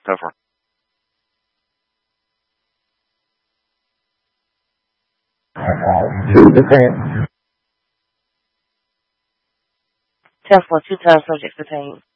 Go for it. Tesla, 2 times subject detained.